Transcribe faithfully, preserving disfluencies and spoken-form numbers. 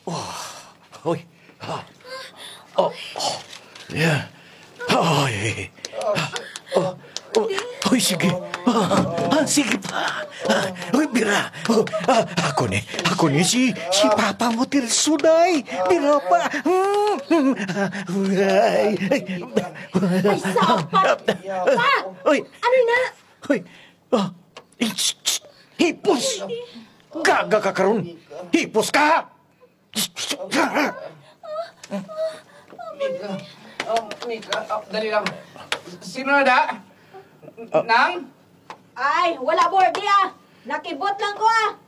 Hoy. Ha. Oh. Oh. Yeah. Ay. Oh. Oh. Hoy, sige. Ah, ah, sige pa. Ah, hoy, bira. Oh, ah, ako ni, ako ni si, si Papa mo Tirsunay. Bira pa. Hmm. Ay. Ay, sapat! Pa! Hoy. Ano na? Hoy. Ah. Shh, shh. Hipos. Gaga ka karon. Hipos ka. Mika. Oh, Mika. Oh, dali lang. Sino na da? Nang? Ay, wala bordi ah! Nakibot lang ko ah!